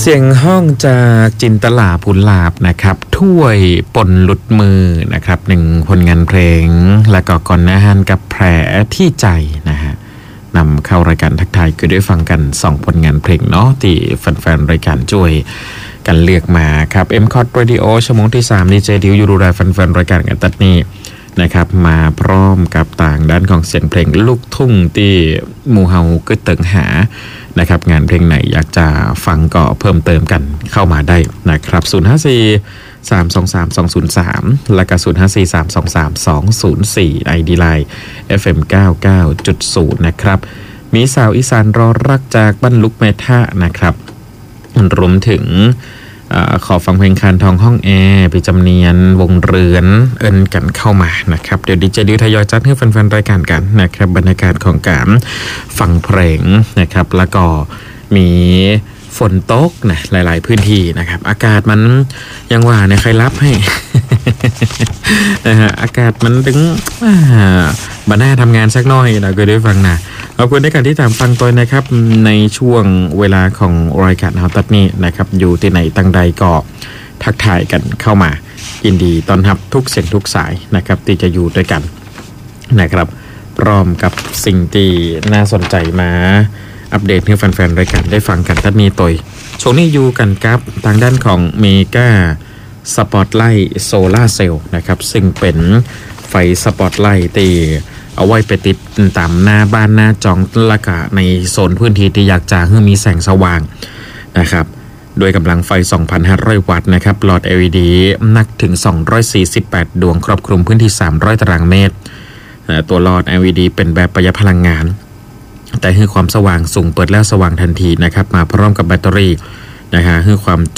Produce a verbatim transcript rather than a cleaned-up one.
สียงห้องจากจินตลาภูลาบนะครับถ้วยปนหลุดมือนะครับหนึ่งผลงานเพลงและก็ก่อนหน้าฮันกับแผลที่ใจนะฮะนำเข้ารายการทักทายคือได้ฟังกันสองผลงานเพลงเนาะที่แฟนๆรายการช่วยกันเลือกมาครับ เอ็ม คอท Radio ชั่วโมงที่สามดีเจดิวอยู่ดูแลแฟนๆรายการกันตัดนี้นะครับมาพร้อมกับต่างด้านของเสียงเพลงลูกทุ่งที่หมู่เฮาก็เติงหานะครับงานเพลงไหนอยากจะฟังก็เพิ่มเติมกันเข้ามาได้นะครับศูนย์ ห้า สี่ สาม สอง สาม สอง ศูนย์ สามและก็ศูนย์ ห้า สี่ สาม สอง สาม สอง ศูนย์ สี่ ไอ ดี Line เอฟ เอ็ม เก้าสิบเก้าจุดศูนย์ นะครับมีสาวอีสานรอรักจากบ้านลุกเมทะนะครับรวมถึงขอฟังเพลงคานทองห้องแอร์ปีจำเนียนวงเรือนเอินกันเข้ามานะครับเดี๋ยวดีเจดิวทยอยจัดให้แฟนๆรายการกันนะครับบรรยากาศของการฟังเพลงนะครับแล้วก็มีฝนตกนะหลายๆพื้นที่นะครับอากาศมันยังว่าเนี่ยใครรับให้ นะฮะอากาศมันดึงบ้านหน้าทำงานสักน้อยเราก็ได้ฟังนะขอบคุณในการที่ตามฟังตัวนะครับในช่วงเวลาของรายการเฮาตัดนี้นะครับอยู่ที่ไหนตั้งใดก็ทักทายกันเข้ามายินดีต้อนรับทุกเสียงทุกสายนะครับที่จะอยู่ด้วยกันนะครับพร้อมกับสิ่งที่น่าสนใจมาอัปเดตให้แฟนๆรายการได้ฟังกันตัดนี้ตัวช่วงนี้อยู่กันกับทางด้านของเมกาสปอตไลท์โซล่าเซลล์นะครับซึ่งเป็นไฟสปอตไลท์ที่เอาไว้ไปติดตามหน้าบ้านหน้าจองละกะในโซนพื้นที่ที่อยากจะให้มีแสงสว่างนะครับโดยกำลังไฟ สองพันห้าร้อย วัตต์นะครับหลอด แอล อี ดี หนักถึงสองร้อยสี่สิบแปดดวงครอบคลุมพื้นที่สามร้อยตารางเมตรตัวหลอด แอล อี ดี เป็นแบบประหยัดพลังงานแต่ให้ความสว่างสูงเปิดแล้วสว่างทันทีนะครับมาพร้อมกับแบตเตอรี่นะฮะให้ความ